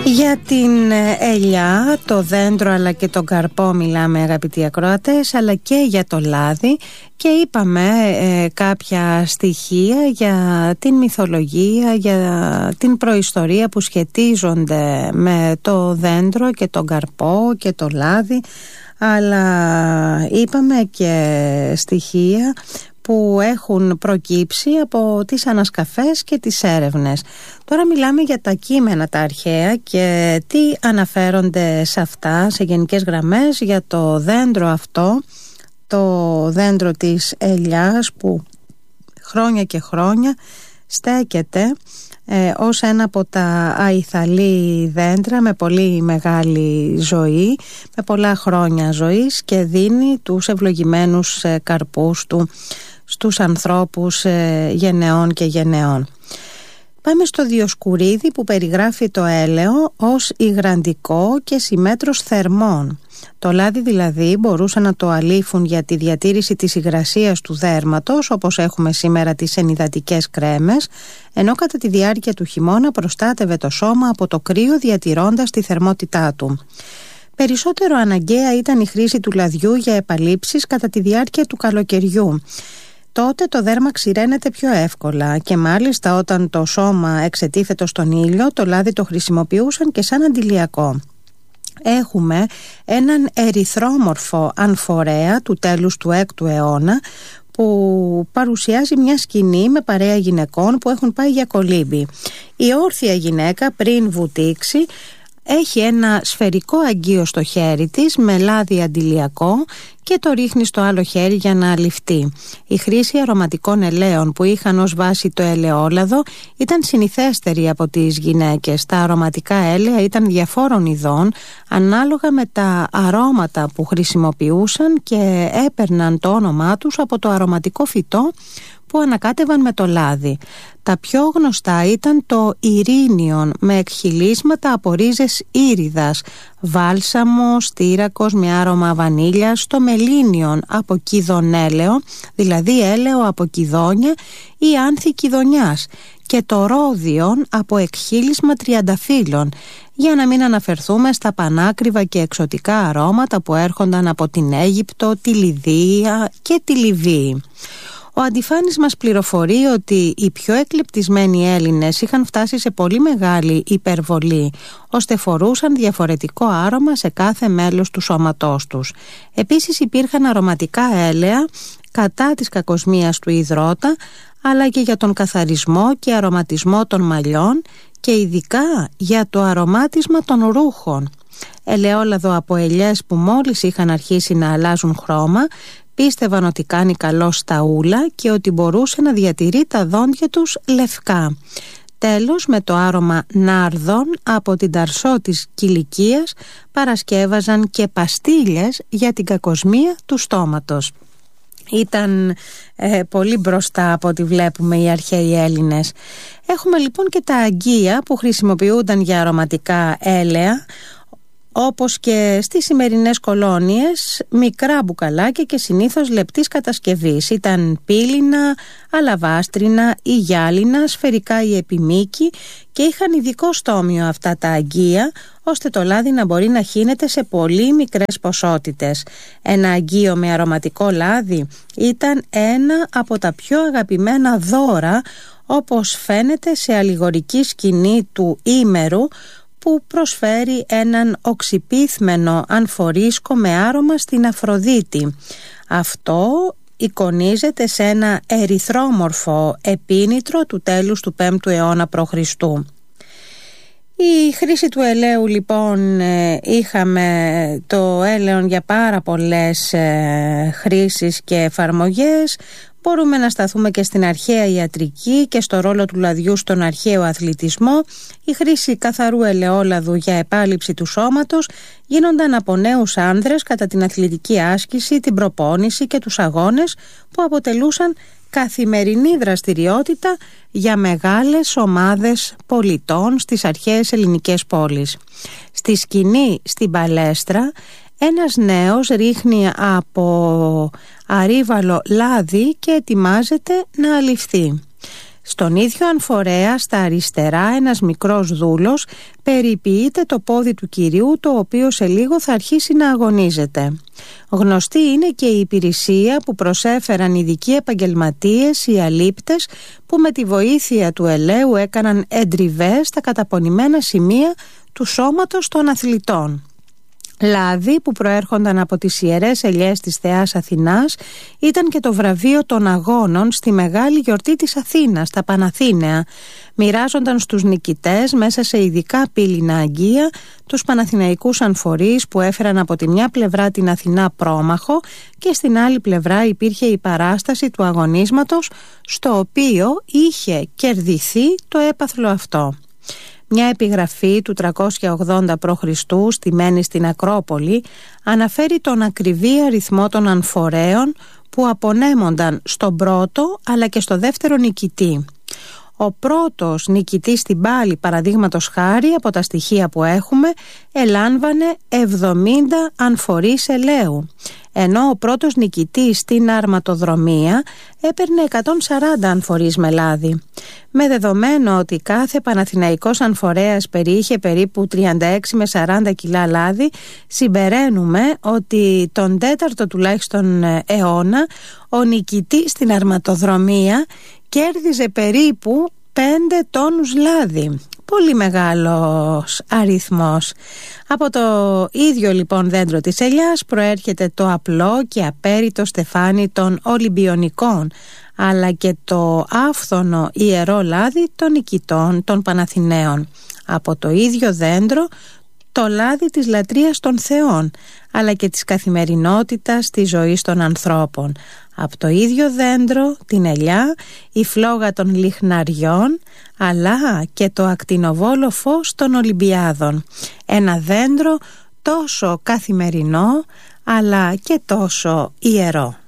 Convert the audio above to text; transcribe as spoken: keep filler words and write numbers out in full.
Για την ελιά, το δέντρο αλλά και τον καρπό μιλάμε, αγαπητοί ακροατές, αλλά και για το λάδι, και είπαμε ε, κάποια στοιχεία για την μυθολογία, για την προϊστορία που σχετίζονται με το δέντρο και τον καρπό και το λάδι, αλλά είπαμε και στοιχεία που έχουν προκύψει από τις ανασκαφές και τις έρευνες. Τώρα μιλάμε για τα κείμενα τα αρχαία και τι αναφέρονται σε αυτά σε γενικές γραμμές για το δέντρο αυτό, το δέντρο της ελιάς, που χρόνια και χρόνια στέκεται ε, ως ένα από τα αϊθαλή δέντρα με πολύ μεγάλη ζωή, με πολλά χρόνια ζωής, και δίνει τους ευλογημένους ε, καρπούς του στους ανθρώπους ε, γενεών και γενεών. Πάμε στο Διοσκουρίδη, που περιγράφει το έλαιο ως υγραντικό και συμμέτρος θερμών. Το λάδι δηλαδή μπορούσαν να το αλήφουν για τη διατήρηση της υγρασίας του δέρματος, όπως έχουμε σήμερα τις ενυδατικές κρέμες, ενώ κατά τη διάρκεια του χειμώνα προστάτευε το σώμα από το κρύο, διατηρώντας τη θερμότητά του. Περισσότερο αναγκαία ήταν η χρήση του λαδιού για επαλήψεις κατά τη διάρκεια του καλοκαιριού. Τότε το δέρμα ξηραίνεται πιο εύκολα και μάλιστα όταν το σώμα εξετίθετο στον ήλιο, το λάδι το χρησιμοποιούσαν και σαν αντιλιακό. Έχουμε έναν ερυθρόμορφο ανφορέα του τέλους του έκτου αιώνα που παρουσιάζει μια σκηνή με παρέα γυναικών που έχουν πάει για κολύμπη. Η όρθια γυναίκα, πριν βουτήξει, έχει ένα σφαιρικό αγγείο στο χέρι της με λάδι αντιλιακό και το ρίχνει στο άλλο χέρι για να αληφθεί. Η χρήση αρωματικών ελαίων που είχαν ως βάση το ελαιόλαδο ήταν συνηθέστερη από τις γυναίκες. Τα αρωματικά έλαια ήταν διαφόρων ειδών ανάλογα με τα αρώματα που χρησιμοποιούσαν και έπαιρναν το όνομά τους από το αρωματικό φυτό που ανακάτευαν με το λάδι. Τα πιο γνωστά ήταν το ειρήνιον με εκχυλίσματα από ρίζες ήριδας, βάλσαμο, στήρακος με άρωμα βανίλιας, το μελίνιον από κιδονέλαιο, δηλαδή έλαιο από κιδόνια ή άνθη κιδονιάς, και το ρόδιον από εκχύλισμα τριανταφύλων, για να μην αναφερθούμε στα πανάκριβα και εξωτικά αρώματα που έρχονταν από την Αίγυπτο, τη Λιδία και τη Λιβύη. Ο Αντιφάνης μας πληροφορεί ότι οι πιο εκλεπτισμένοι Έλληνες είχαν φτάσει σε πολύ μεγάλη υπερβολή, ώστε φορούσαν διαφορετικό άρωμα σε κάθε μέλος του σώματός τους. Επίσης υπήρχαν αρωματικά έλαια κατά της κακοσμίας του υδρότα, αλλά και για τον καθαρισμό και αρωματισμό των μαλλιών και ειδικά για το αρωμάτισμα των ρούχων. Ελαιόλαδο από ελιές που μόλις είχαν αρχίσει να αλλάζουν χρώμα, πίστευαν ότι κάνει καλό στα ούλα και ότι μπορούσε να διατηρεί τα δόντια τους λευκά. Τέλος, με το άρωμα νάρδων από την Ταρσό της Κιλικίας παρασκεύαζαν και παστίλες για την κακοσμία του στόματος. Ήταν ε, πολύ μπροστά από ό,τι βλέπουμε οι αρχαίοι Έλληνες. Έχουμε λοιπόν και τα αγγεία που χρησιμοποιούνταν για αρωματικά έλαια, όπως και στις σημερινές κολόνιες, μικρά μπουκαλάκια και συνήθως λεπτής κατασκευής. Ήταν πύληνα, αλαβάστρινα ή γυάλινα, σφαιρικά ή επιμήκη, και είχαν ειδικό στόμιο αυτά τα αγγεία, ώστε το λάδι να μπορεί να χύνεται σε πολύ μικρές ποσότητες. Ένα αγγείο με αρωματικό λάδι ήταν ένα από τα πιο αγαπημένα δώρα, όπως φαίνεται σε αλληγορική σκηνή του Ήμερου, που προσφέρει έναν οξυπίθμενο ανφορίσκο με άρωμα στην Αφροδίτη. Αυτό εικονίζεται σε ένα ερυθρόμορφο επίνητρο του τέλους του πέμπτου αιώνα π.Χ. Η χρήση του ελαίου λοιπόν, είχαμε το έλαιον για πάρα πολλές χρήσεις και εφαρμογές. Μπορούμε να σταθούμε και στην αρχαία ιατρική και στο ρόλο του λαδιού στον αρχαίο αθλητισμό. Η χρήση καθαρού ελαιόλαδου για επάλυψη του σώματος γίνονταν από νέους άνδρες κατά την αθλητική άσκηση, την προπόνηση και τους αγώνες, που αποτελούσαν καθημερινή δραστηριότητα για μεγάλες ομάδες πολιτών στις αρχαίες ελληνικές πόλεις. Στη σκηνή στην παλέστρα, ένας νέος ρίχνει από αρύβαλο λάδι και ετοιμάζεται να αληφθεί. Στον ίδιο ανφορέα στα αριστερά ένας μικρός δούλος περιποιείται το πόδι του Κυρίου, το οποίο σε λίγο θα αρχίσει να αγωνίζεται. Γνωστή είναι και η υπηρεσία που προσέφεραν ειδικοί επαγγελματίες, οι αλήπτες, που με τη βοήθεια του ελαίου έκαναν εντριβές στα καταπονημένα σημεία του σώματος των αθλητών. Λάδι που προέρχονταν από τις ιερές ελιές της Θεάς Αθηνάς ήταν και το βραβείο των αγώνων στη μεγάλη γιορτή της Αθήνας, τα Παναθήναια. Μοιράζονταν στους νικητές μέσα σε ειδικά πύληνα αγγεία τους Παναθηναϊκούς ανφορείς που έφεραν από τη μια πλευρά την Αθηνά πρόμαχο και στην άλλη πλευρά υπήρχε η παράσταση του αγωνίσματος, στο οποίο είχε κερδιθεί το έπαθλο αυτό. Μια επιγραφή του τριακόσια ογδόντα προ Χριστού στημένη στην Ακρόπολη αναφέρει τον ακριβή αριθμό των ανφορέων που απονέμονταν στον πρώτο αλλά και στο δεύτερο νικητή. Ο πρώτος νικητής στην πάλη, παραδείγματος χάρη, από τα στοιχεία που έχουμε, ελάμβανε εβδομήντα ανφορείς ελαίου, ενώ ο πρώτος νικητής στην αρματοδρομία έπαιρνε εκατόν σαράντα ανφορείς με λάδι. Με δεδομένο ότι κάθε Παναθηναϊκός ανφορέας περιείχε περίπου τριάντα έξι με σαράντα κιλά λάδι, συμπεραίνουμε ότι τον τέταρτο τουλάχιστον αιώνα ο νικητής στην αρματοδρομία κέρδιζε περίπου πέντε τόνους λάδι. Πολύ μεγάλος αριθμός. Από το ίδιο λοιπόν δέντρο της ελιάς προέρχεται το απλό και απέριτο στεφάνι των Ολυμπιονικών, αλλά και το άφθονο ιερό λάδι των νικητών των Παναθηναίων. Από το ίδιο δέντρο το λάδι της λατρείας των θεών, αλλά και της καθημερινότητας της ζωής των ανθρώπων. Από το ίδιο δέντρο, την ελιά, η φλόγα των λιχναριών, αλλά και το ακτινοβόλο φως των Ολυμπιάδων. Ένα δέντρο τόσο καθημερινό, αλλά και τόσο ιερό.